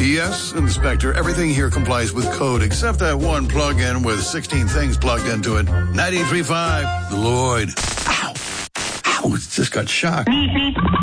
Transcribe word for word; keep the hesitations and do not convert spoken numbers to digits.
Yes, Inspector, everything here complies with code except that one plug-in with sixteen things plugged into it. ninety-three point five, Lloyd. Ow! Ow, it just got shocked.